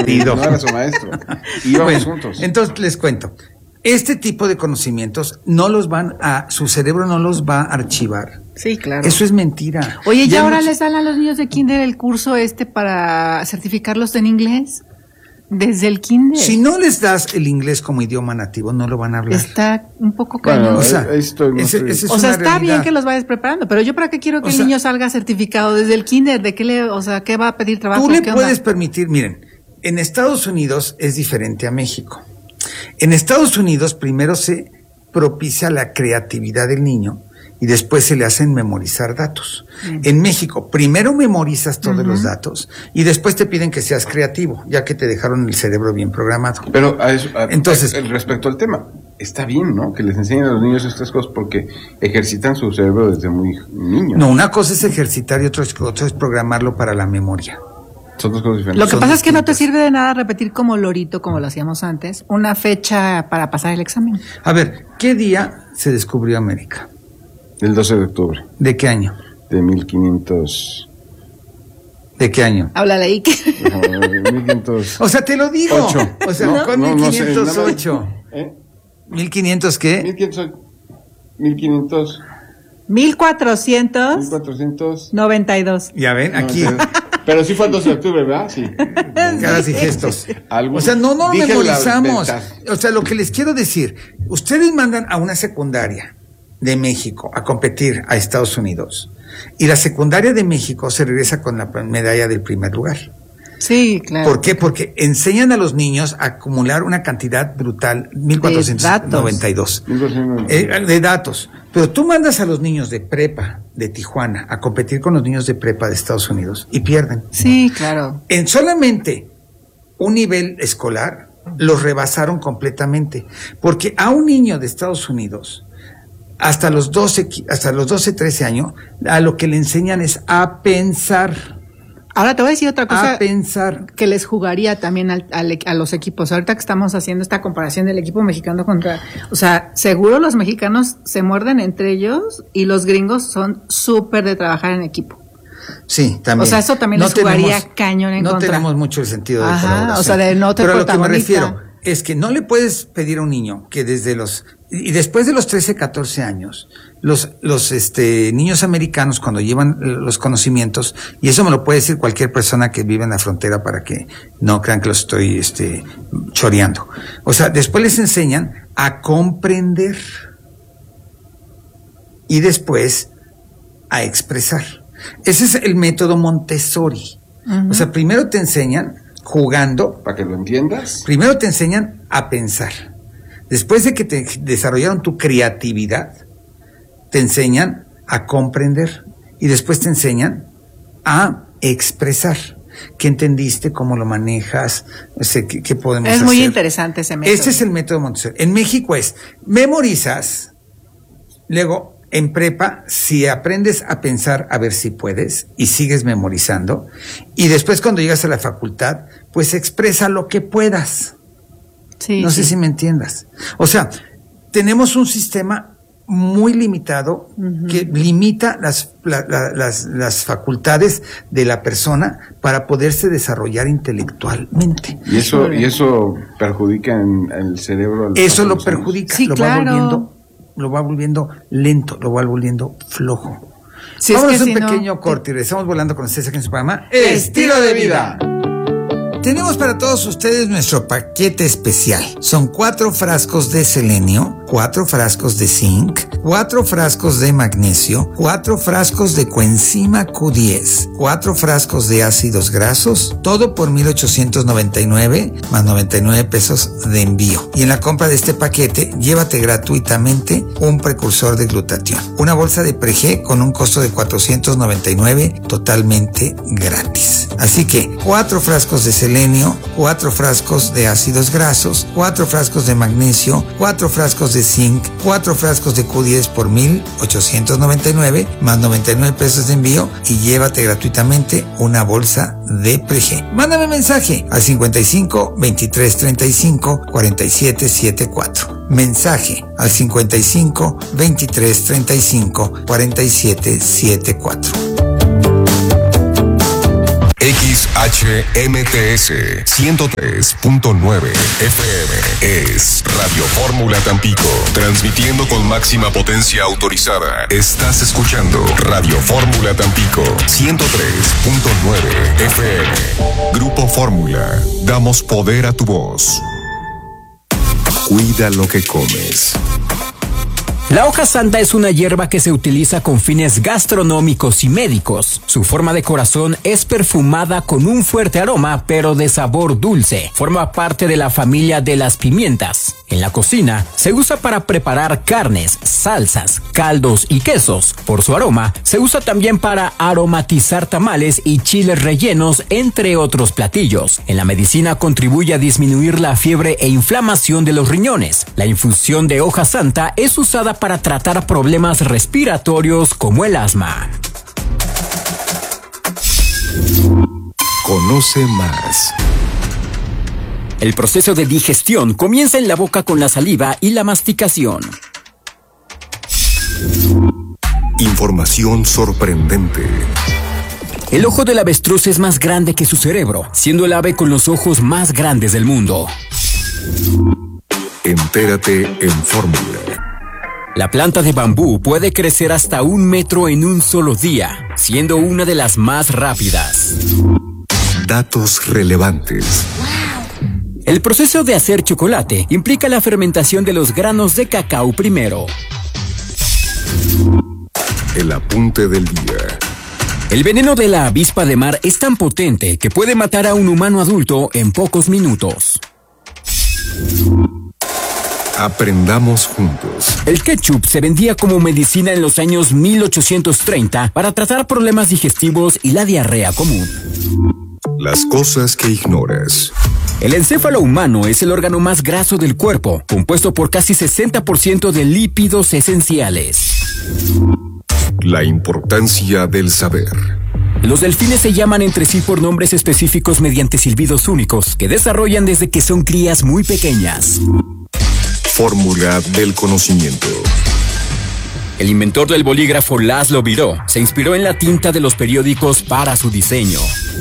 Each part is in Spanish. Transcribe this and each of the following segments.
entendido. No era su maestro. Íbamos juntos. Entonces les cuento. Este tipo de conocimientos su cerebro no los va a archivar. Sí, claro. Eso es mentira. Oye, ¿ya ahora les dan a los niños de kinder el curso para certificarlos en inglés? Desde el kinder. Si no les das el inglés como idioma nativo, no lo van a hablar. Está un poco cañón. Bueno, O sea, está está bien que los vayas preparando, pero yo para qué quiero que el niño salga certificado desde el kinder, ¿qué va a pedir trabajo? Tú le puedes permitir, miren, en Estados Unidos es diferente a México. En Estados Unidos primero se propicia la creatividad del niño y después se le hacen memorizar datos. En México, primero memorizas todos los datos y después te piden que seas creativo, ya que te dejaron el cerebro bien programado. Pero entonces, respecto al tema, está bien, ¿no? Que les enseñen a los niños estas cosas porque ejercitan su cerebro desde muy niños. No, una cosa es ejercitar y otra es programarlo para la memoria. Son dos cosas diferentes. Lo que pasa es que no te sirve de nada repetir como lorito, como lo hacíamos antes, una fecha para pasar el examen. A ver, ¿qué día se descubrió América? El 12 de octubre. ¿De qué año? De 1500. ¿De qué año? Háblale ahí. 1500. O sea, te lo digo. 8. O sea, No, con no, 1508. ¿Eh? ¿1500 qué? 1500. 1492. Ya ven, aquí. Pero sí fue el 12 de octubre, ¿verdad? Sí. Caras y gestos. Algunos. O sea, no Dije memorizamos. las ventas. O sea, lo que les quiero decir, ustedes mandan a una secundaria de México a competir a Estados Unidos y la secundaria de México se regresa con la medalla del primer lugar. Sí, claro. ¿Por qué? Porque enseñan a los niños a acumular una cantidad brutal, 1492 de datos. Pero tú mandas a los niños de prepa de Tijuana a competir con los niños de prepa de Estados Unidos y pierden. Sí, claro. En solamente un nivel escolar los rebasaron completamente, porque a un niño de Estados Unidos hasta los 12, 13 años, a lo que le enseñan es a pensar. Ahora te voy a decir otra cosa a pensar. Que les jugaría también a los equipos. Ahorita que estamos haciendo esta comparación del equipo mexicano o sea, seguro los mexicanos se muerden entre ellos y los gringos son súper de trabajar en equipo. Sí, también. O sea, eso también les jugaría cañón en contra. No tenemos mucho el sentido de colaboración. O sea, de no te Pero a lo que me refiero es que no le puedes pedir a un niño que después de los 13, 14 años, los niños americanos cuando llevan los conocimientos, y eso me lo puede decir cualquier persona que vive en la frontera para que no crean que los estoy choreando. O sea, después les enseñan a comprender y después a expresar. Ese es el método Montessori. O sea, primero te enseñan jugando. Para que lo entiendas. Primero te enseñan a pensar. Después de que te desarrollaron tu creatividad, te enseñan a comprender. Y después te enseñan a expresar. ¿Qué entendiste? ¿Cómo lo manejas? ¿Qué podemos hacer? Es muy interesante ese método. Ese es el método Montessori. En México es, memorizas, luego en prepa, si aprendes a pensar, a ver si puedes, y sigues memorizando, y después cuando llegas a la facultad, pues expresa lo que puedas. Sí, no sé si me entiendas. O sea, tenemos un sistema muy limitado que limita las facultades de la persona para poderse desarrollar intelectualmente. Y eso perjudica en el cerebro. Eso lo perjudica, sí, claro. Lo va volviendo lento, lo va volviendo flojo. Sí, Vámonos a un pequeño corte y regresamos volando con ustedes aquí en su programa Estilo de Vida. Tenemos para todos ustedes nuestro paquete especial. Son 4 frascos de selenio, 4 frascos de zinc, 4 frascos de magnesio, 4 frascos de coenzima Q10, 4 frascos de ácidos grasos, todo por $1,899 más 99 pesos de envío. Y en la compra de este paquete, llévate gratuitamente un precursor de glutatión. Una bolsa de Preg con un costo de $499 totalmente gratis. Así que 4 frascos de selenio, 4 frascos de ácidos grasos, 4 frascos de magnesio, 4 frascos de zinc, 4 frascos de Q10 por $1,899 más 99 pesos de envío y llévate gratuitamente una bolsa de Preg. Mándame mensaje al 55 23 35 47 74. Mensaje al 55 23 35 47 74. XHMTS 103.9 FM es Radio Fórmula Tampico, transmitiendo con máxima potencia autorizada. Estás escuchando Radio Fórmula Tampico 103.9 FM. Grupo Fórmula, damos poder a tu voz. Cuida lo que comes. La hoja santa es una hierba que se utiliza con fines gastronómicos y médicos. Su forma de corazón es perfumada con un fuerte aroma, pero de sabor dulce. Forma parte de la familia de las pimientas. En la cocina, se usa para preparar carnes, salsas, caldos y quesos. Por su aroma, se usa también para aromatizar tamales y chiles rellenos, entre otros platillos. En la medicina contribuye a disminuir la fiebre e inflamación de los riñones. La infusión de hoja santa es usada para tratar problemas respiratorios como el asma. Conoce más. El proceso de digestión comienza en la boca con la saliva y la masticación. Información sorprendente. El ojo del avestruz es más grande que su cerebro, siendo el ave con los ojos más grandes del mundo. Entérate en Fórmula. La planta de bambú puede crecer hasta 1 metro en un solo día, siendo una de las más rápidas. Datos relevantes. El proceso de hacer chocolate implica la fermentación de los granos de cacao primero. El apunte del día. El veneno de la avispa de mar es tan potente que puede matar a un humano adulto en pocos minutos. Aprendamos juntos. El ketchup se vendía como medicina en los años 1830 para tratar problemas digestivos y la diarrea común. Las cosas que ignoras. El encéfalo humano es el órgano más graso del cuerpo, compuesto por casi 60% de lípidos esenciales. La importancia del saber. Los delfines se llaman entre sí por nombres específicos mediante silbidos únicos que desarrollan desde que son crías muy pequeñas. Fórmula del conocimiento. El inventor del bolígrafo Laszlo Biró se inspiró en la tinta de los periódicos para su diseño.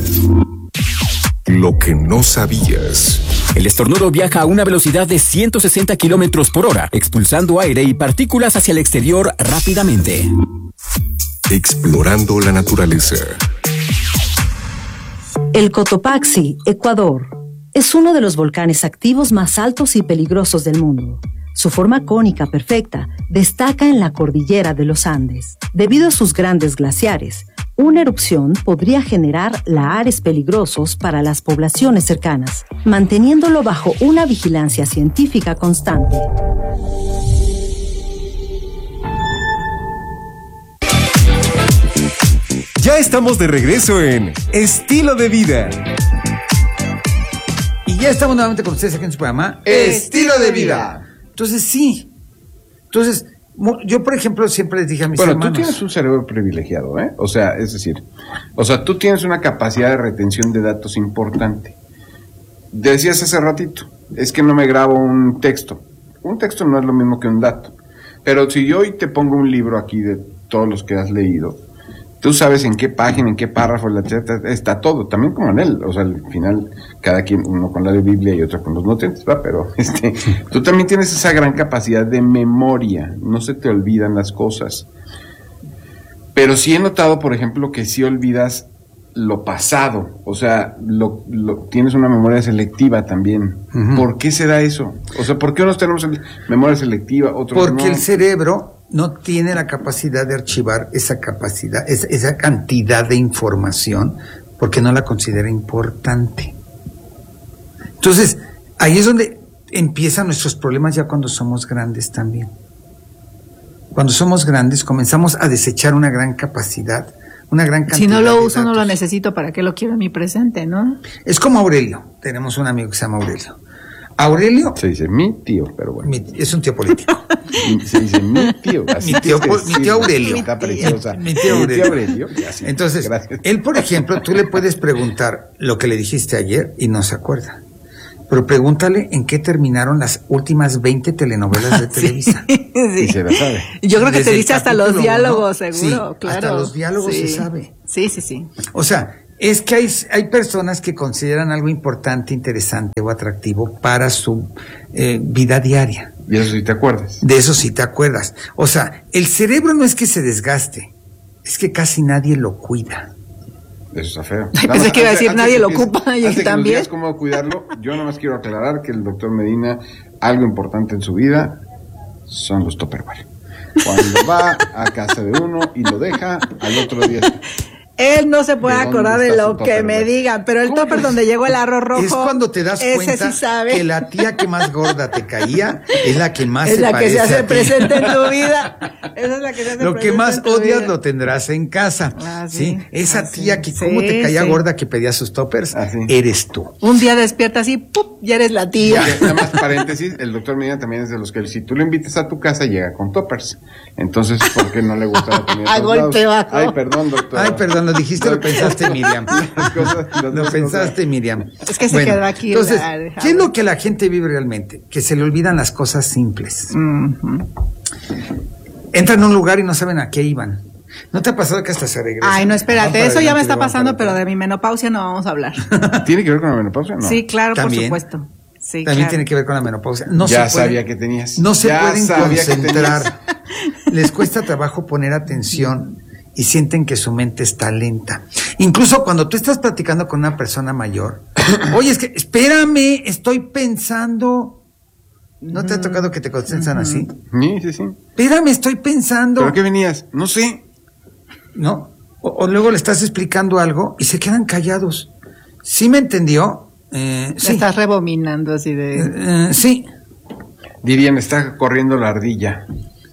Lo que no sabías. El estornudo viaja a una velocidad de 160 kilómetros por hora, expulsando aire y partículas hacia el exterior rápidamente. Explorando la naturaleza. El Cotopaxi, Ecuador, es uno de los volcanes activos más altos y peligrosos del mundo. Su forma cónica perfecta destaca en la cordillera de los Andes. Debido a sus grandes glaciares, una erupción podría generar lahares peligrosos para las poblaciones cercanas, manteniéndolo bajo una vigilancia científica constante. Ya estamos de regreso en Estilo de Vida. Y ya estamos nuevamente con ustedes aquí en su programa Estilo de Vida. Entonces, sí. Entonces, yo, por ejemplo, siempre les dije a mis hermanos... Bueno, tú tienes un cerebro privilegiado, ¿eh? O sea, es decir, tú tienes una capacidad de retención de datos importante. Decías hace ratito, es que no me grabo un texto. Un texto no es lo mismo que un dato. Pero si yo hoy te pongo un libro aquí de todos los que has leído, tú sabes en qué página, en qué párrafo, está todo, también como en él. O sea, al final, cada quien, uno con la Biblia y otro con los nutrientes, ¿va? Pero tú también tienes esa gran capacidad de memoria, no se te olvidan las cosas. Pero sí he notado, por ejemplo, que sí olvidas lo pasado, o sea, tienes una memoria selectiva también. Uh-huh. ¿Por qué se da eso? O sea, ¿por qué unos tenemos memoria selectiva, otros Porque no? el cerebro no tiene la capacidad de archivar esa cantidad de información, porque no la considera importante. Entonces, ahí es donde empiezan nuestros problemas ya cuando somos grandes también. Cuando somos grandes comenzamos a desechar una gran capacidad, una gran cantidad. Si no lo uso, datos. no lo necesito, ¿para qué lo quiero en mi presente, no? Es como Aurelio. Tenemos un amigo que se llama Aurelio. Aurelio... Se dice mi tío, pero bueno. Es un tío político. Se dice mi tío. Mi tío Aurelio. Está preciosa. Mi tío Aurelio. Sí, entonces, gracias. Él, por ejemplo, tú le puedes preguntar lo que le dijiste ayer y no se acuerda. Pero pregúntale en qué terminaron las últimas 20 telenovelas de Televisa. Sí. Y se la sabe. Yo creo que Desde te dice hasta los diálogos, seguro, sí, claro. hasta los diálogos sí. se sabe. Sí. O sea, es que hay personas que consideran algo importante, interesante o atractivo para su vida diaria. Y eso sí te acuerdas. De eso sí te acuerdas. O sea, el cerebro no es que se desgaste, es que casi nadie lo cuida. Eso está feo. Ay, pensé que iba a decir nadie lo ocupa, y también. Cómo cuidarlo, yo nada más quiero aclarar que el doctor Medina, algo importante en su vida son los Tupperware. Cuando va a casa de uno y lo deja, al otro día... Él no se puede acordar de lo que Tupperware? me digan, pero el topper donde llegó el arroz rojo. Es cuando te das cuenta sí sabe. que la tía que más gorda te caía es la que más es se la que parece se hace a ti. presente en tu vida. Esa es la que se hace Lo que presente más en tu odias vida. lo tendrás en casa. Ah, ¿sí? sí. Esa Ah, tía sí. que cómo te Sí, caía sí. gorda que pedía sus toppers, Ah, sí. eres tú. Un día despierta así, ¡pup! Ya eres la tía. Porque, nada más paréntesis, el doctor Medina también es de los que si tú lo invitas a tu casa llega con toppers. Entonces, ¿por qué no le gusta la comida? A golpe bajo. Ay, perdón, doctor. Ay, perdón, lo dijiste, lo pensaste, Miriam. Las Lo dos pensaste, cosas. Miriam. Es que se quedó aquí. Entonces, ¿verdad? ¿qué es lo que la gente vive realmente? Que se le olvidan las cosas simples. Ujú. Entran a un lugar y no saben a qué iban. ¿No te ha pasado que hasta se regresan? Ay, no, espérate, Van para eso ya me adelante, está van para pasando, pero atrás. de mi menopausia no vamos a hablar. ¿Tiene que ver con la menopausia? No. Sí, claro, También. por supuesto. Sí, También claro. tiene que ver con la menopausia. No Ya se pueden- sabía que tenías. No se Ya pueden sabía que concentrar. Les cuesta trabajo poner atención y sienten que su mente está lenta. Incluso cuando tú estás platicando con una persona mayor, oye, es que, espérame, estoy pensando. ¿No te ha tocado que te contestan así? Sí, sí, sí. Espérame, estoy pensando. ¿Pero qué venías? No sé. ¿No? O luego le estás explicando algo y se quedan callados. ¿Sí me entendió? Sí. Estás rebominando así de... Sí. Dirían, está corriendo la ardilla.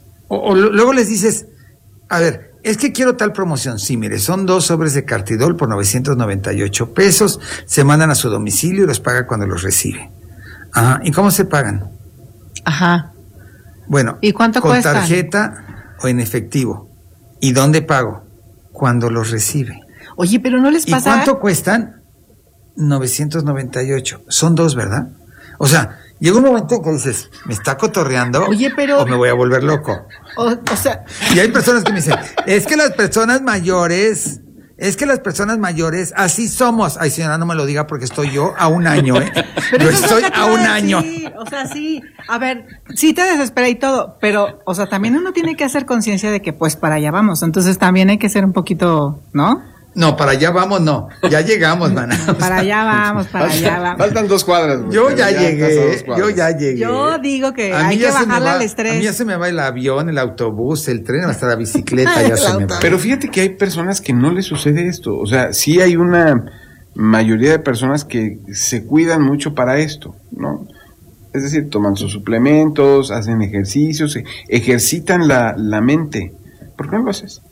Luego les dices, a ver, es que quiero tal promoción. Sí, mire, son 2 sobres de Cartidol por 998 pesos. Se mandan a su domicilio y los paga cuando los recibe. Ajá. ¿Y cómo se pagan? Ajá. Bueno, ¿Y cuánto con cuestan? tarjeta o en efectivo. ¿Y dónde pago? Cuando los recibe. Oye, pero no les ¿Y pasa... cuánto cuestan? 998. Son 2, ¿verdad? O sea, llega un momento que dices, ¿me está cotorreando? Oye, pero- ¿O me voy a volver loco? O sea, Y hay personas que me dicen, es que las personas mayores, así somos. Ay, señora, no me lo diga porque estoy yo a un año, ¿eh? pero Yo eso es estoy lo que te a iba un a año. decir. O sea, sí. A ver, sí te desespera y todo, pero, o sea, también uno tiene que hacer conciencia de que, pues, para allá vamos. Entonces, también hay que ser un poquito, ¿no? No, para allá vamos, no. Ya llegamos, maná. Para allá vamos, para allá vamos. Faltan 2 cuadras. güey, Yo pero ya estás a 2 llegué, cuadras. yo ya llegué. Yo digo que A mí hay ya que se me bajarle va- al estrés. A mí ya se me va el avión, el autobús, el tren, hasta la bicicleta, ya se me va. Pero fíjate que hay personas que no les sucede esto. O sea, sí hay una mayoría de personas que se cuidan mucho para esto, ¿no? Es decir, toman sus suplementos, hacen ejercicios, ejercitan la mente. ¿Por qué no lo haces?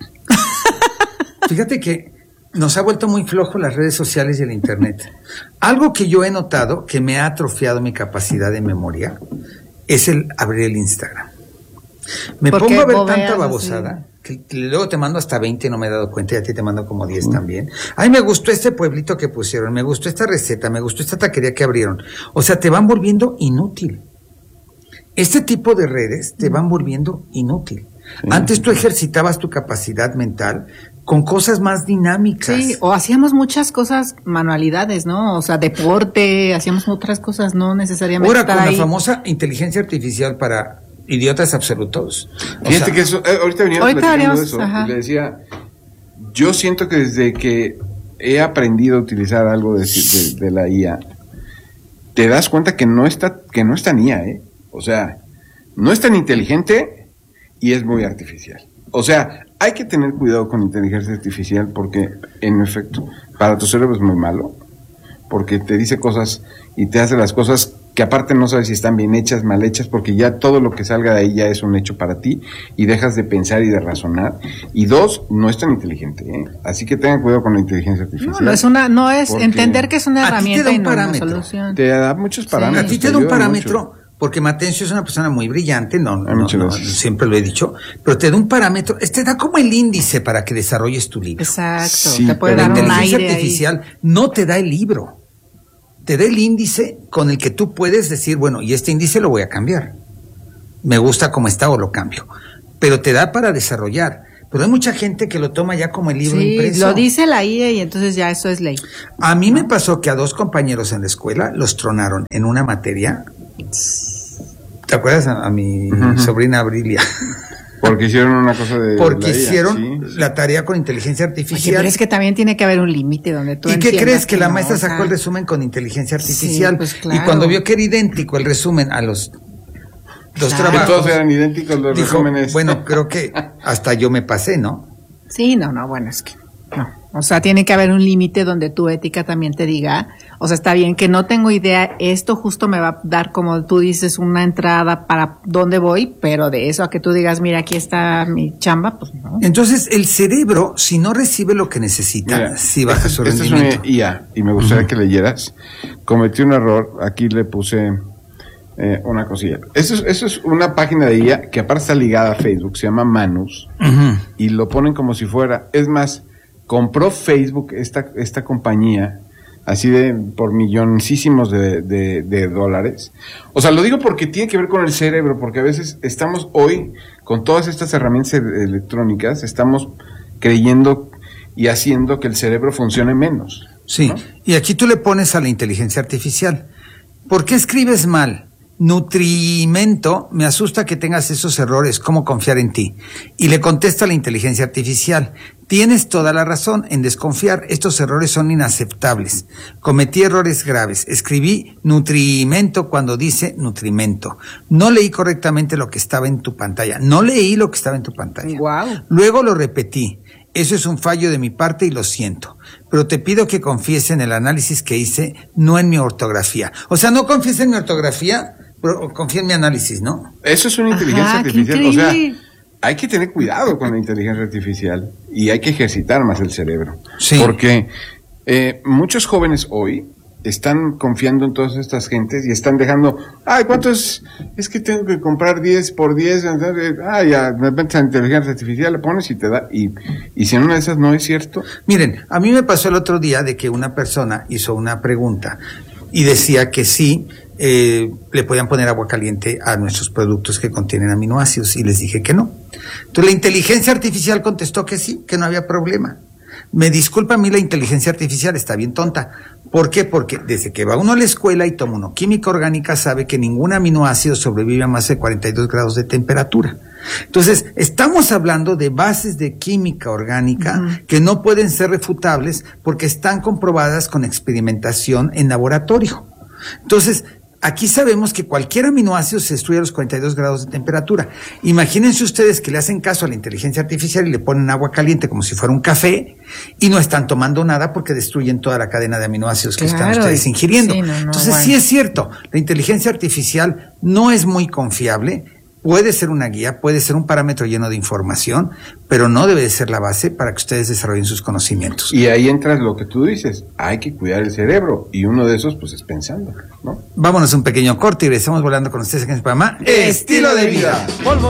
Fíjate que nos ha vuelto muy flojo las redes sociales y el internet. Algo que yo he notado que me ha atrofiado mi capacidad de memoria es el abrir el Instagram. Me ¿Por qué pongo a ver bobeas tanta así? babosada que luego te mando hasta 20 y no me he dado cuenta y a ti te mando como 10 también. Ay, me gustó este pueblito que pusieron, me gustó esta receta, me gustó esta taquería que abrieron. O sea, te van volviendo inútil. Este tipo de redes te van volviendo inútil. Antes tú ejercitabas tu capacidad mental con cosas más dinámicas. Sí, o hacíamos muchas cosas, manualidades, ¿no? O sea, deporte, hacíamos otras cosas, no necesariamente Ahora estar con ahí. la famosa inteligencia artificial para idiotas absolutos. O Fíjate sea, que eso, ahorita veníamos ahorita platicando de veníamos, eso, ajá. y le decía, yo siento que desde que he aprendido a utilizar algo de la IA, te das cuenta que no es tan IA, ¿eh? O sea, no es tan inteligente y es muy artificial. O sea, hay que tener cuidado con inteligencia artificial porque, en efecto, para tu cerebro es muy malo, porque te dice cosas y te hace las cosas que aparte no sabes si están bien hechas, mal hechas, porque ya todo lo que salga de ahí ya es un hecho para ti y dejas de pensar y de razonar. Y 2, no es tan inteligente, ¿eh? Así que tengan cuidado con la inteligencia artificial. No es Porque entender que es una a ti te herramienta da y un no una parámetro. solución. Te da muchos parámetros. a ti te da un ayuda parámetro, mucho. porque Matencio es una persona muy brillante, muchas gracias. siempre lo he dicho, pero te da un parámetro, te da como el índice para que desarrolles tu libro. Exacto, Sí, te puede pero dar La un inteligencia aire artificial no te da el libro, te da el índice con el que tú puedes decir, bueno, y este índice lo voy a cambiar. Me gusta como está o lo cambio. Pero te da para desarrollar. pero hay mucha gente que lo toma ya como el libro Sí, impreso. lo dice la IE y entonces ya eso es ley. A mí me pasó que a 2 compañeros en la escuela los tronaron en una materia. ¿Te acuerdas a mi sobrina Abrilia? Porque hicieron una cosa de... Porque la IA, hicieron sí. la tarea con inteligencia Oye, artificial. pero es que también tiene que haber un límite donde tú ¿Y qué entiendas crees? Que la no, maestra o sea, sacó el resumen con inteligencia artificial. Sí, pues claro. Y cuando vio que era idéntico el resumen a los Claro. Que trabajos, todos eran idénticos los dijo, resúmenes. bueno, creo que hasta yo me pasé, ¿no? Sí, no, bueno, es que no. O sea, tiene que haber un límite donde tu ética también te diga, o sea, está bien que no tengo idea, esto justo me va a dar, como tú dices, una entrada para dónde voy, pero de eso a que tú digas, mira, aquí está mi chamba, pues no. Entonces, el cerebro, si no recibe lo que necesita, Mira, sí baja su esta es rendimiento. una IA y me gustaría que leyeras. Cometí un error, aquí le puse una cosilla. Eso es una página de IA que aparte está ligada a Facebook, se llama Manus, y lo ponen como si fuera, es más, compró Facebook esta compañía, así por milloncísimos de dólares. O sea, lo digo porque tiene que ver con el cerebro, porque a veces estamos hoy, con todas estas herramientas electrónicas, estamos creyendo y haciendo que el cerebro funcione menos. Sí, ¿no? y aquí tú le pones a la inteligencia artificial, ¿por qué escribes mal? Nutrimento, me asusta que tengas esos errores, ¿cómo confiar en ti? Y le contesta la inteligencia artificial, tienes toda la razón en desconfiar, estos errores son inaceptables. Cometí errores graves, escribí nutrimento cuando dice nutrimento. No leí correctamente lo que estaba en tu pantalla, Wow. Luego lo repetí. Eso es un fallo de mi parte y lo siento. Pero te pido que confíes en el análisis que hice, no en mi ortografía. O sea, no confíes en mi ortografía, pero confía en mi análisis, ¿no? Eso es una inteligencia Ajá, qué artificial. O sea, increíble. hay que tener cuidado con la inteligencia artificial y hay que ejercitar más el cerebro. Sí. Porque muchos jóvenes hoy están confiando en todas estas gentes y están dejando, ¿cuánto es? Es que tengo que comprar 10 por 10, ya, me metes a inteligencia artificial, le pones y te da, y si en una de esas no es cierto. Miren, a mí me pasó el otro día de que una persona hizo una pregunta y decía que sí, le podían poner agua caliente a nuestros productos que contienen aminoácidos y les dije que no. Entonces la inteligencia artificial contestó que sí, que no había problema. Me disculpa a mí la inteligencia artificial, está bien tonta. ¿Por qué? Porque desde que va uno a la escuela y toma uno química orgánica sabe que ningún aminoácido sobrevive a más de 42 grados de temperatura. Entonces, estamos hablando de bases de química orgánica que no pueden ser refutables porque están comprobadas con experimentación en laboratorio. Entonces, aquí sabemos que cualquier aminoácido se destruye a los 42 grados de temperatura. Imagínense ustedes que le hacen caso a la inteligencia artificial y le ponen agua caliente como si fuera un café y no están tomando nada porque destruyen toda la cadena de aminoácidos que están ustedes ingiriendo. Sí, entonces, sí es cierto, la inteligencia artificial no es muy confiable. Puede ser una guía, puede ser un parámetro lleno de información, pero no debe de ser la base para que ustedes desarrollen sus conocimientos. Y ahí entras lo que tú dices, hay que cuidar el cerebro, y uno de esos pues es pensando, ¿no? Vámonos a un pequeño corte y regresamos volando con ustedes aquí en el programa Estilo de Vida.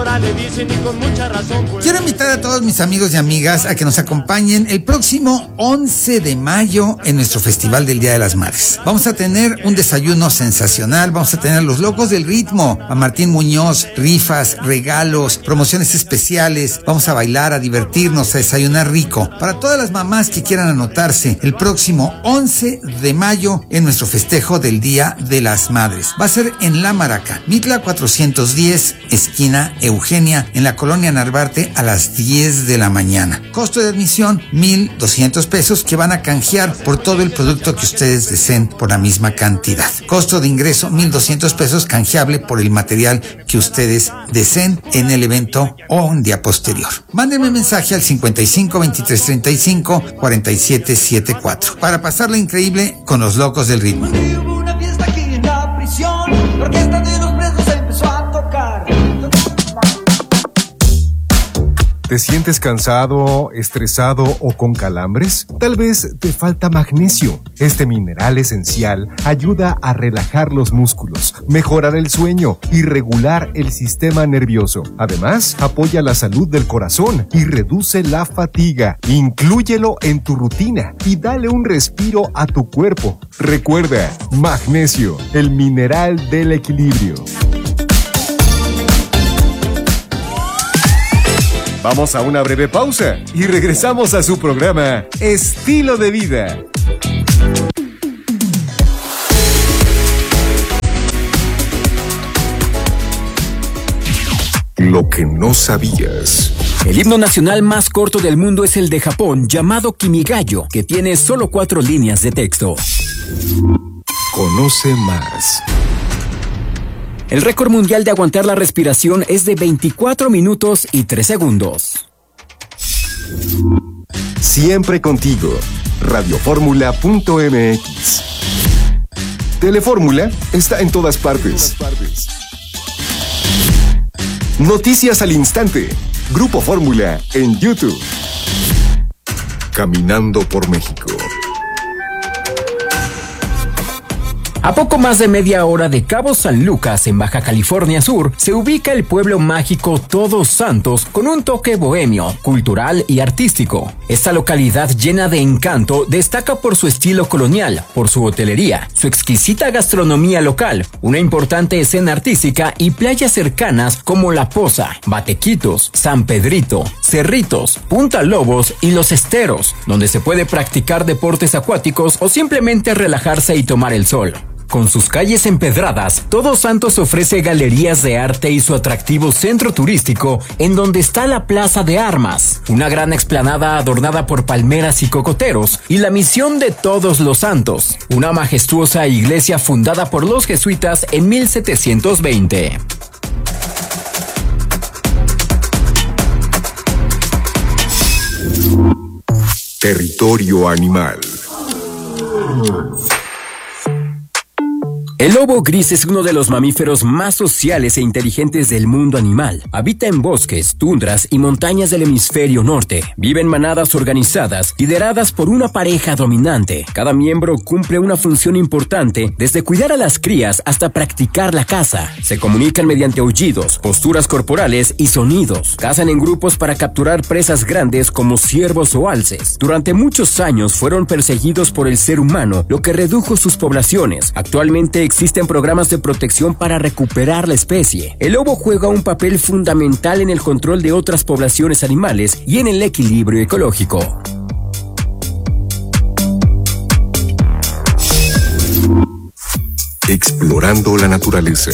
Quiero invitar a todos mis amigos y amigas a que nos acompañen el próximo 11 de mayo en nuestro Festival del Día de las Madres. Vamos a tener un desayuno sensacional, vamos a tener a los locos del ritmo, a Martín Muñoz, rifas, regalos, promociones especiales, vamos a bailar, a divertirnos, a desayunar rico. Para todas las mamás que quieran anotarse el próximo 11 de mayo en nuestro festejo del Día de las Madres. Va a ser en La Maraca, Mitla 410, esquina Eugenia, en la colonia Narvarte a las 10 de la mañana. Costo de admisión, 1,200 pesos que van a canjear por todo el producto que ustedes deseen por la misma cantidad. Costo de ingreso, 1,200 pesos canjeable por el material que ustedes deseen en el evento o un día posterior. Mándenme mensaje al 55 23 35 47 74 para pasarla increíble con los locos del ritmo. Hubo una fiesta aquí en la prisión, la orquesta de los presos empezó a tocar. ¿Te sientes cansado, estresado o con calambres? Tal vez te falta magnesio. Este mineral esencial ayuda a relajar los músculos, mejorar el sueño y regular el sistema nervioso. Además, apoya la salud del corazón y reduce la fatiga. Inclúyelo en tu rutina y dale un respiro a tu cuerpo. Recuerda, magnesio, el mineral del equilibrio. Vamos a una breve pausa y regresamos a su programa Estilo de Vida. Lo que no sabías. El himno nacional más corto del mundo es el de Japón, llamado Kimigayo, que tiene solo 4 líneas de texto. Conoce más. El récord mundial de aguantar la respiración es de 24 minutos y 3 segundos. Siempre contigo. Radioformula.mx. Telefórmula está en todas partes. Noticias al instante. Grupo Fórmula en YouTube. Caminando por México. A poco más de media hora de Cabo San Lucas, en Baja California Sur, se ubica el pueblo mágico Todos Santos con un toque bohemio, cultural y artístico. Esta localidad llena de encanto destaca por su estilo colonial, por su hotelería, su exquisita gastronomía local, una importante escena artística y playas cercanas como La Poza, Batequitos, San Pedrito, Cerritos, Punta Lobos y Los Esteros, donde se puede practicar deportes acuáticos o simplemente relajarse y tomar el sol. Con sus calles empedradas, Todos Santos ofrece galerías de arte y su atractivo centro turístico, en donde está la Plaza de Armas, una gran explanada adornada por palmeras y cocoteros, y la Misión de Todos los Santos, una majestuosa iglesia fundada por los jesuitas en 1720. Territorio animal. El lobo gris es uno de los mamíferos más sociales e inteligentes del mundo animal. Habita en bosques, tundras y montañas del hemisferio norte. Vive en manadas organizadas, lideradas por una pareja dominante. Cada miembro cumple una función importante, desde cuidar a las crías hasta practicar la caza. Se comunican mediante aullidos, posturas corporales y sonidos. Cazan en grupos para capturar presas grandes como ciervos o alces. Durante muchos años fueron perseguidos por el ser humano, lo que redujo sus poblaciones. Actualmente existen programas de protección para recuperar la especie. El lobo juega un papel fundamental en el control de otras poblaciones animales y en el equilibrio ecológico. Explorando la naturaleza.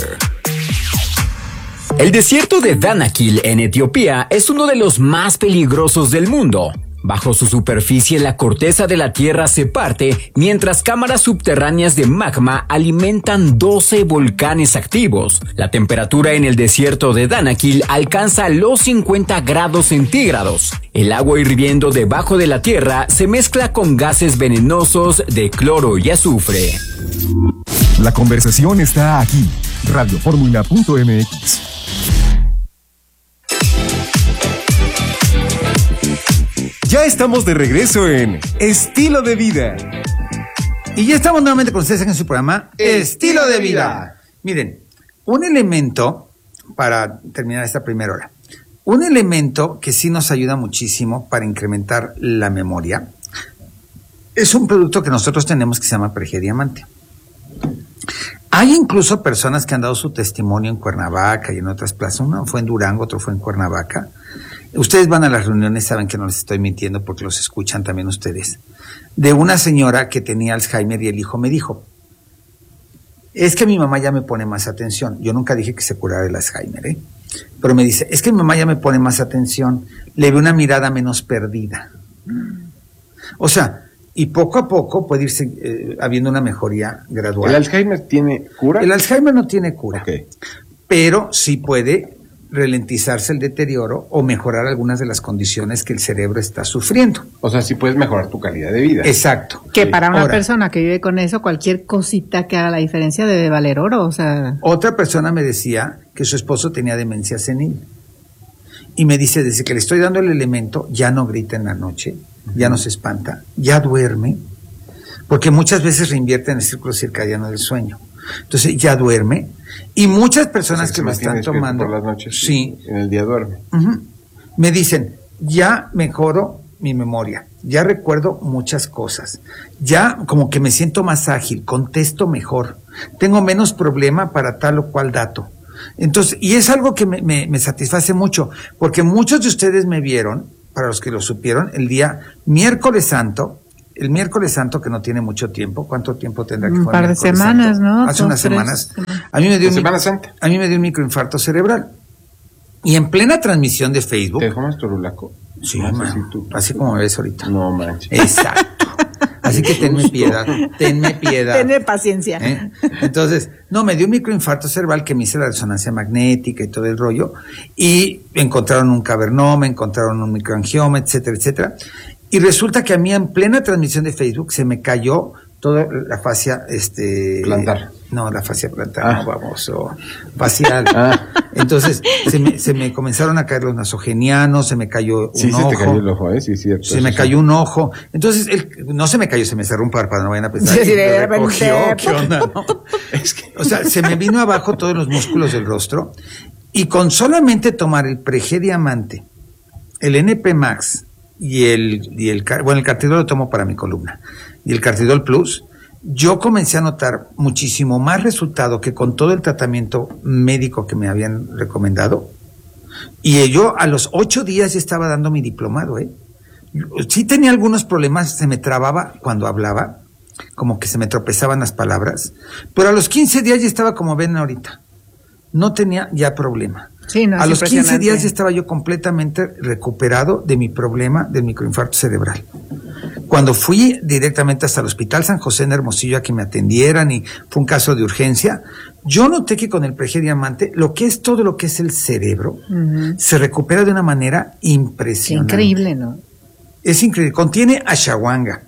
El desierto de Danakil en Etiopía es uno de los más peligrosos del mundo. Bajo su superficie, la corteza de la tierra se parte, mientras cámaras subterráneas de magma alimentan 12 volcanes activos. La temperatura en el desierto de Danakil alcanza los 50 grados centígrados. El agua hirviendo debajo de la tierra se mezcla con gases venenosos de cloro y azufre. La conversación está aquí. Radioformula.mx. Ya estamos de regreso en Estilo de Vida. Y ya estamos nuevamente con ustedes en su programa Estilo de Vida. Miren, un elemento, para terminar esta primera hora, un elemento que sí nos ayuda muchísimo para incrementar la memoria, es un producto que nosotros tenemos que se llama Perejé Diamante. Hay incluso personas que han dado su testimonio en Cuernavaca y en otras plazas. Uno fue en Durango, otro fue en Cuernavaca. Ustedes van a las reuniones, saben que no les estoy mintiendo porque los escuchan también ustedes. De una señora que tenía Alzheimer y el hijo me dijo, es que mi mamá ya me pone más atención. Yo nunca dije que se curara el Alzheimer, pero me dice, es que mi mamá ya me pone más atención, le ve una mirada menos perdida. O sea, y poco a poco puede irse habiendo una mejoría gradual. ¿El Alzheimer tiene cura? El Alzheimer no tiene cura, okay, pero sí puede ralentizarse el deterioro o mejorar algunas de las condiciones que el cerebro está sufriendo. O sea, sí puedes mejorar tu calidad de vida. Exacto. Que para una persona que vive con eso, cualquier cosita que haga la diferencia debe valer oro, o sea... Otra persona me decía que su esposo tenía demencia senil. Y me dice, desde que le estoy dando el elemento, ya no grita en la noche, ya no se espanta, ya duerme, porque muchas veces reinvierte en el círculo circadiano del sueño. Entonces ya duerme, y muchas personas que me están tomando por las noches, sí, en el día duerme. Me dicen, ya mejoro mi memoria, ya recuerdo muchas cosas, ya como que me siento más ágil, contesto mejor, tengo menos problema para tal o cual dato. Entonces, y es algo que me satisface mucho, porque muchos de ustedes me vieron, para los que lo supieron, el día miércoles santo, que no tiene mucho tiempo. ¿Cuánto tiempo tendrá que fue? Un par de semanas, santo? ¿no? Hace unas semanas. A mí me dio Semana Santa. A mí me dio un microinfarto cerebral. Y en plena transmisión de Facebook. ¿Te dejó más torulaco? Sí, no, así como me ves ahorita. No manches. Exacto. Así que tenme piedad. Tenme paciencia. Entonces, me dio un microinfarto cerebral que me hice la resonancia magnética y todo el rollo, y encontraron un cavernoma, encontraron un microangioma, etcétera, etcétera. Y resulta que a mí en plena transmisión de Facebook se me cayó toda la fascia, plantar. No, la fascia plantar, facial. Entonces, se me comenzaron a caer los nasogenianos, se me cayó un ojo. Sí, te cayó el ojo, sí, cierto. Se me cayó un ojo. Entonces, no se me cayó, se me cerró un párpado, no vayan a pensar. Sí, me recogió, ¿qué onda? ¿No? O sea, se me vino abajo todos los músculos del rostro, y con solamente tomar el Preg Diamante, el NP Max, y el Cartidol lo tomo para mi columna, y el Cartidol Plus, yo comencé a notar muchísimo más resultado que con todo el tratamiento médico que me habían recomendado. Y yo a los 8 días ya estaba dando mi diplomado, Sí tenía algunos problemas, se me trababa cuando hablaba, como que se me tropezaban las palabras, pero a los 15 días ya estaba como ven ahorita. No tenía ya problema. Sí, no, a los 15 días ya estaba yo completamente recuperado de mi problema del microinfarto cerebral. Cuando fui directamente hasta el Hospital San José en Hermosillo a que me atendieran, y fue un caso de urgencia, yo noté que con el Preg Diamante, todo lo que es el cerebro, se recupera de una manera impresionante. Increíble, ¿no? Es increíble. Contiene ashwagandha,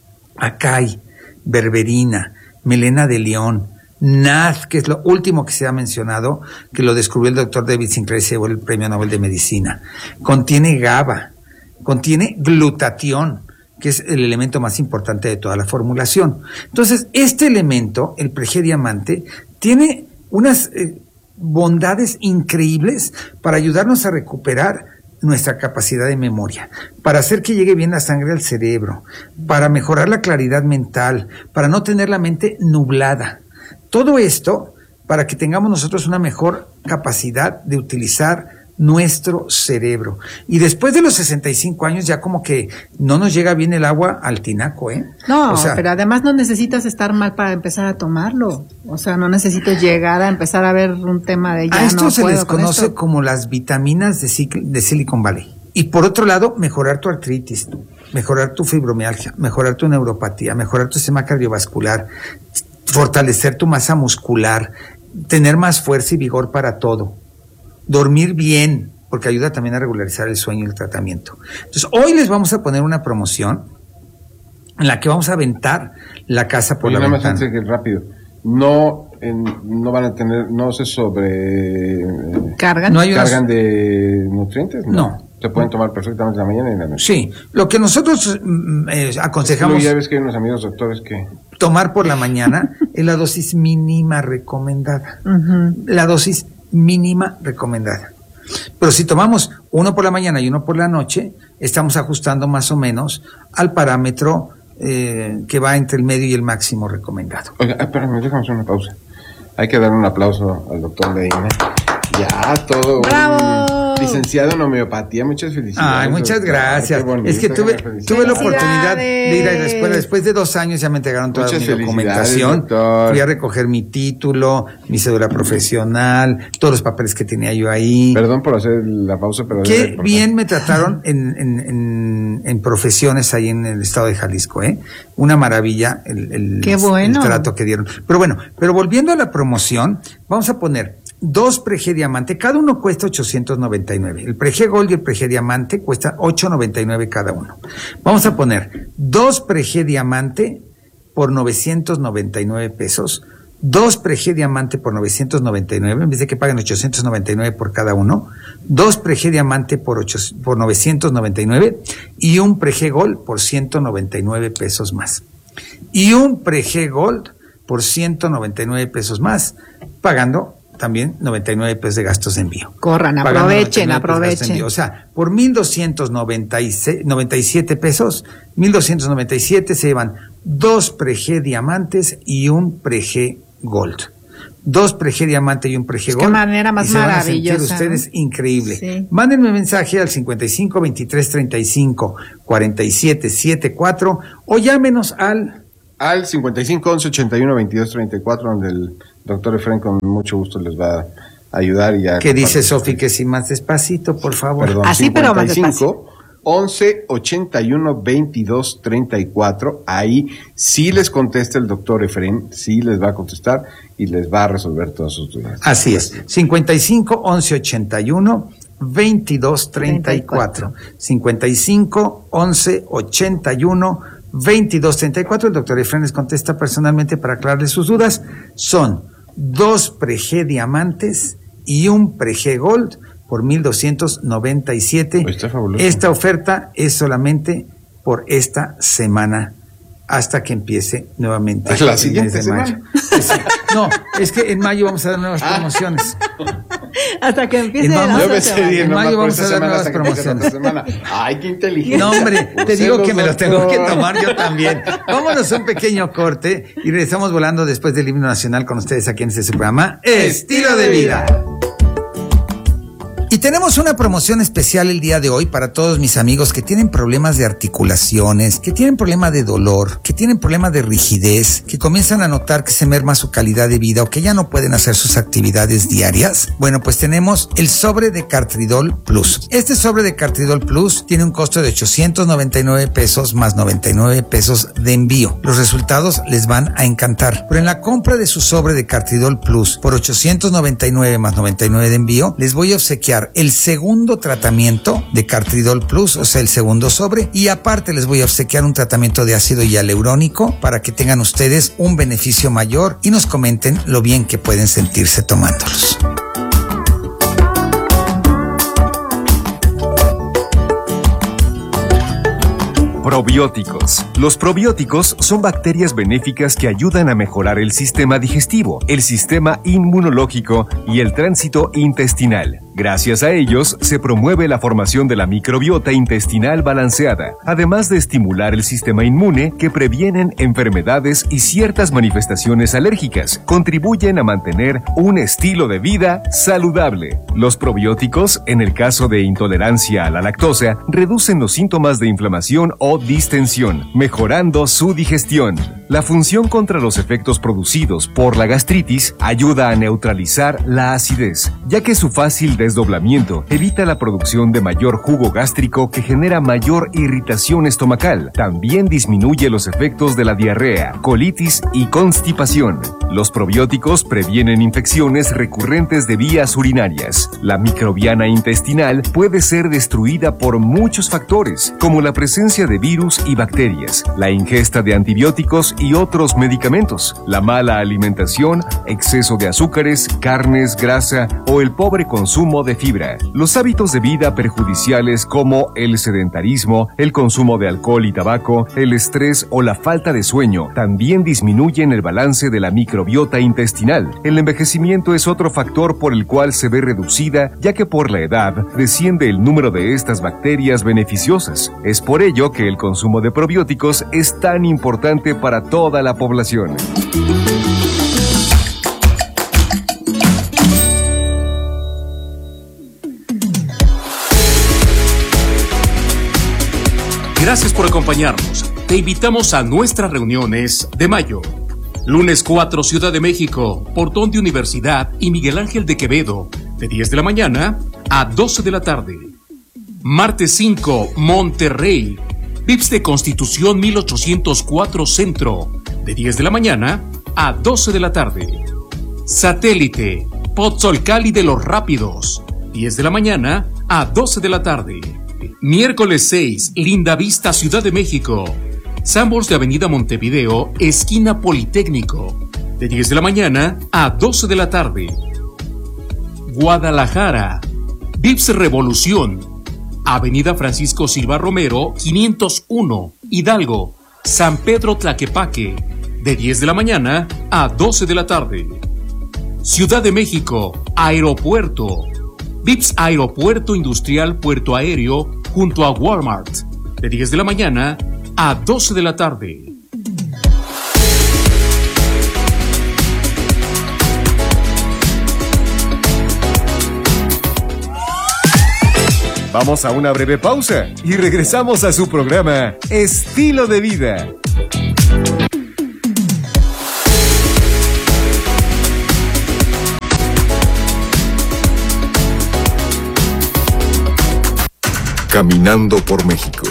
acai, berberina, melena de león, NAD, que es lo último que se ha mencionado, que lo descubrió el doctor David Sinclair, se llevó el Premio Nobel de Medicina. Contiene GABA, contiene glutatión, que es el elemento más importante de toda la formulación. Entonces, este elemento, el Preg Diamante, tiene unas bondades increíbles para ayudarnos a recuperar nuestra capacidad de memoria, para hacer que llegue bien la sangre al cerebro, para mejorar la claridad mental, para no tener la mente nublada. Todo esto para que tengamos nosotros una mejor capacidad de utilizar nuestro cerebro. Y después de los 65 años ya como que no nos llega bien el agua al tinaco, No, pero además no necesitas estar mal para empezar a tomarlo. O sea, no necesitas llegar a empezar a ver un tema de ya a esto no se puedo les conoce como las vitaminas de Silicon Valley. Y por otro lado, mejorar tu artritis, mejorar tu fibromialgia, mejorar tu neuropatía, mejorar tu sistema cardiovascular, fortalecer tu masa muscular, tener más fuerza y vigor para todo, dormir bien, porque ayuda también a regularizar el sueño y el tratamiento. Entonces, hoy les vamos a poner una promoción en la que vamos a aventar la casa por la ventana. Nada más antes que rápido, no van a tener, no se ¿Cargan? No hay ¿Cargan de nutrientes? No. Se pueden tomar perfectamente en la mañana y en la noche. Sí, lo que nosotros aconsejamos... Ya ves que hay unos amigos doctores que... Tomar por la mañana es la dosis mínima recomendada. La dosis mínima recomendada. Pero si tomamos uno por la mañana y uno por la noche, estamos ajustando más o menos al parámetro que va entre el medio y el máximo recomendado. Oiga, espérame, déjame hacer una pausa. Hay que dar un aplauso al doctor Medina. Ya, todo. ¡Bravo! Licenciado en homeopatía, muchas felicidades. Ay, muchas gracias. Bonito, es que tuve la oportunidad de ir a la escuela. Después de 2 años ya me entregaron toda mi documentación. Doctor. Fui a recoger mi título, mi cédula profesional, todos los papeles que tenía yo ahí. Perdón por hacer la pausa, pero... Qué bien me trataron en profesiones ahí en el estado de Jalisco, Una maravilla el trato que dieron. Pero volviendo a la promoción, vamos a poner 2 Preg Diamante, cada uno cuesta 899. El Preg Gold y el Preg Diamante cuesta 899 cada uno. Vamos a poner 2 Preg Diamante por 999 pesos. 2 Preg Diamante por 999, en vez de que paguen 899 por cada uno. 2 Preg Diamante por 999 y un Preg Gold por 199 pesos más. Y un Preg Gold por 199 pesos más, pagando también 99 pesos de gastos de envío. Corran, aprovechen. O sea, por 1,297 pesos, 1,297 se llevan 2 Preg Diamantes y un Preg Gold. 2 Prege Diamante y un Prege Gold. Qué manera más y se maravillosa. van a sentir ustedes increíble. Sí. Mándenme mensaje al 55 23 35 47 74 o llámenos al 55 11 81 22 34, donde el doctor Efraín con mucho gusto les va a ayudar. Y a ¿Qué dice Sofi? Que si más despacito, por favor. Perdón, Así, 55 pero más despacio. 11 81 22 34. Ahí sí les contesta el doctor Efraín, sí les va a contestar y les va a resolver todas sus dudas. Así es. 55 11 81 22 34. 55 11 81 22 34. El doctor Efraín les contesta personalmente para aclararles sus dudas. Son 2 Prege Diamantes y un Prege Gold por 1,297. Está fabuloso. Esta oferta es solamente por esta semana hasta que empiece nuevamente La el siguiente mes de mayo. No, es que en mayo vamos a dar nuevas promociones. Hasta que empiece Y vamos- la Yo me otra semana. sé En nomás mayo por vamos esta a dar semana nuevas hasta que empiece la otra promociones. semana. Ay, qué inteligente. No, hombre, te Úselos, digo que me los tengo que doctor. tomar yo también. Vámonos a un pequeño corte y regresamos volando después del himno nacional con ustedes aquí en este programa Estilo de Vida. Y tenemos una promoción especial el día de hoy para todos mis amigos que tienen problemas de articulaciones, que tienen problema de dolor, que tienen problema de rigidez, que comienzan a notar que se merma su calidad de vida o que ya no pueden hacer sus actividades diarias. Bueno, pues tenemos el sobre de Cartridol Plus. Este sobre de Cartridol Plus tiene un costo de 899 pesos más 99 pesos de envío. Los resultados les van a encantar. Pero en la compra de su sobre de Cartridol Plus por 899 más 99 de envío, les voy a obsequiar el segundo tratamiento de Cartridol Plus, o sea, el segundo sobre, y aparte les voy a obsequiar un tratamiento de ácido hialurónico para que tengan ustedes un beneficio mayor y nos comenten lo bien que pueden sentirse tomándolos. Probióticos. Los probióticos son bacterias benéficas que ayudan a mejorar el sistema digestivo, el sistema inmunológico y el tránsito intestinal. Gracias a ellos, se promueve la formación de la microbiota intestinal balanceada, además de estimular el sistema inmune que previenen enfermedades y ciertas manifestaciones alérgicas. Contribuyen a mantener un estilo de vida saludable. Los probióticos, en el caso de intolerancia a la lactosa, reducen los síntomas de inflamación o distensión, mejorando su digestión. La función contra los efectos producidos por la gastritis ayuda a neutralizar la acidez, ya que su fácil desdoblamiento evita la producción de mayor jugo gástrico que genera mayor irritación estomacal. También disminuye los efectos de la diarrea, colitis y constipación. Los probióticos previenen infecciones recurrentes de vías urinarias. La microbiana intestinal puede ser destruida por muchos factores, como la presencia de virus y bacterias, la ingesta de antibióticos y otros medicamentos, la mala alimentación, exceso de azúcares, carnes, grasa o el pobre consumo de fibra. Los hábitos de vida perjudiciales como el sedentarismo, el consumo de alcohol y tabaco, el estrés o la falta de sueño también disminuyen el balance de la microbiota intestinal. El envejecimiento es otro factor por el cual se ve reducida, ya que por la edad desciende el número de estas bacterias beneficiosas. Es por ello que el consumo de probióticos es tan importante para toda la población. Gracias por acompañarnos. Te invitamos a nuestras reuniones de mayo. Lunes 4, Ciudad de México, Portón de Universidad y Miguel Ángel de Quevedo, de 10 de la mañana a 12 de la tarde. Martes 5, Monterrey, VIPS de Constitución 1804 Centro, de 10 de la mañana a 12 de la tarde. Satélite, Pozzolcali de los Rápidos, 10 de la mañana a 12 de la tarde. Miércoles 6, Linda Vista, Ciudad de México, Sanborns de Avenida Montevideo, esquina Politécnico, de 10 de la mañana a 12 de la tarde. Guadalajara, VIPS Revolución, Avenida Francisco Silva Romero, 501, Hidalgo, San Pedro Tlaquepaque, de 10 de la mañana a 12 de la tarde. Ciudad de México, Aeropuerto, VIPS Aeropuerto Industrial Puerto Aéreo, junto a Walmart, de 10 de la mañana a 12 de la tarde. Vamos a una breve pausa y regresamos a su programa Estilo de Vida. Caminando por México.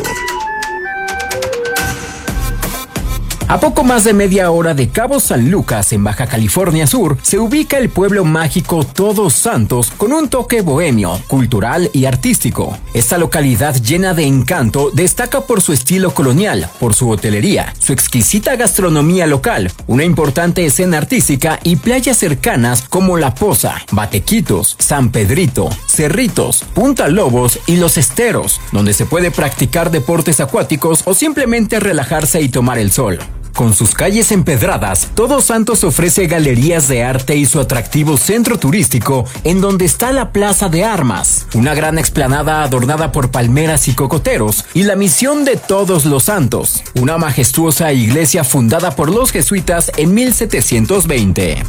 A poco más de media hora de Cabo San Lucas, en Baja California Sur, se ubica el pueblo mágico Todos Santos con un toque bohemio, cultural y artístico. Esta localidad llena de encanto destaca por su estilo colonial, por su hotelería, su exquisita gastronomía local, una importante escena artística y playas cercanas como La Poza, Batequitos, San Pedrito, Cerritos, Punta Lobos y Los Esteros, donde se puede practicar deportes acuáticos o simplemente relajarse y tomar el sol. Con sus calles empedradas, Todos Santos ofrece galerías de arte y su atractivo centro turístico, en donde está la Plaza de Armas, una gran explanada adornada por palmeras y cocoteros, y la Misión de Todos los Santos, una majestuosa iglesia fundada por los jesuitas en 1720.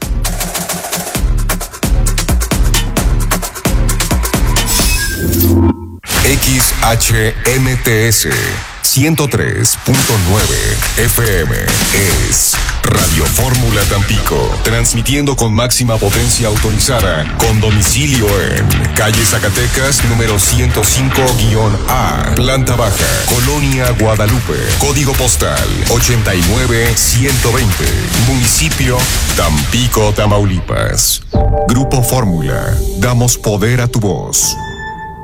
XHMTS 103.9 FM es Radio Fórmula Tampico, transmitiendo con máxima potencia autorizada, con domicilio en calle Zacatecas, número 105-A, planta baja, Colonia Guadalupe, código postal 89120, municipio Tampico, Tamaulipas. Grupo Fórmula, damos poder a tu voz.